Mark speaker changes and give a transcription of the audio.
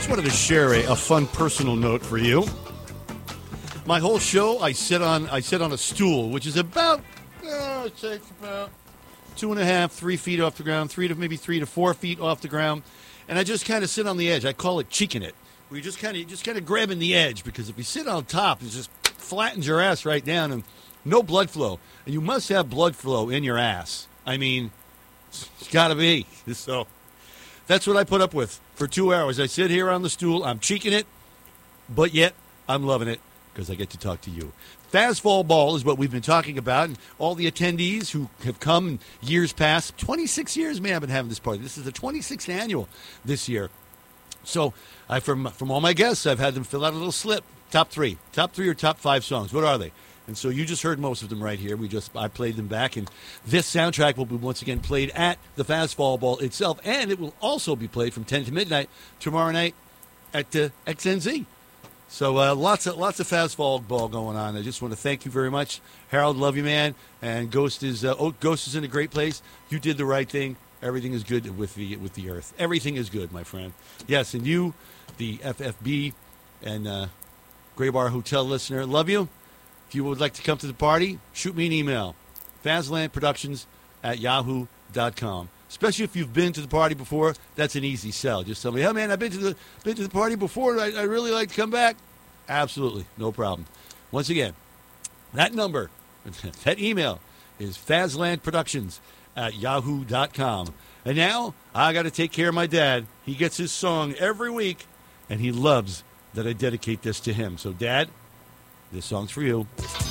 Speaker 1: Just wanted to share a fun personal note for you. My whole show, I sit on a stool, which is about, it's about 2.5, 3 feet off the ground, 3 to 4 feet off the ground, and I just kind of sit on the edge. I call it cheeking it. Where you just kind of grabbing the edge, because if you sit on top, it just flattens your ass right down and no blood flow. And you must have blood flow in your ass. I mean, it's got to be. So that's what I put up with for 2 hours. I sit here on the stool, I'm cheeking it, but yet I'm loving it because I get to talk to you. Fastball Ball is what we've been talking about, and all the attendees who have come in years past. 26 years, man, I've been having this party. This is the 26th annual this year. So from all my guests, I've had them fill out a little slip. Top three or top 5 songs. What are they? And so you just heard most of them right here. I played them back, and this soundtrack will be once again played at the Fastball Ball itself, and it will also be played from 10 to midnight tomorrow night at XNZ. So lots of Fastball Ball going on. I just want to thank you very much, Harold. Love you, man. And Ghost is in a great place. You did the right thing. Everything is good with the earth. Everything is good, my friend. Yes, and you, the FFB and Gray Bar Hotel listener, love you. If you would like to come to the party, shoot me an email, fazlandproductions@yahoo.com. Especially if you've been to the party before, that's an easy sell. Just tell me, oh man, I've been to the party before. I really like to come back. Absolutely, no problem. Once again, that number, that email is fazlandproductions@yahoo.com. And now I got to take care of my dad. He gets his song every week, and he loves that I dedicate this to him. So, Dad, this song's for you.